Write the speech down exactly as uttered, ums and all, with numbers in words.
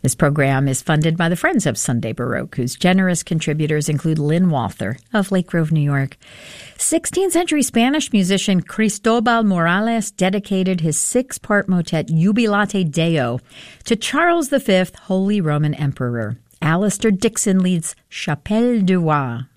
This program is funded by the Friends of Sunday Baroque, whose generous contributors include Lynn Walther of Lake Grove, New York. sixteenth century Spanish musician Cristobal Morales dedicated his six-part motet Jubilate Deo to Charles the Fifth, Holy Roman Emperor. Alistair Dixon leads Chapelle du Roi.